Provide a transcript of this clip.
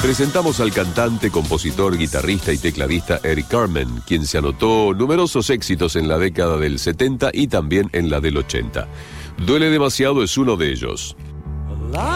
Presentamos al cantante, compositor, guitarrista y tecladista Eric Carmen, quien se anotó numerosos éxitos en la década del 70 y también en la del 80. Duele demasiado es uno de ellos.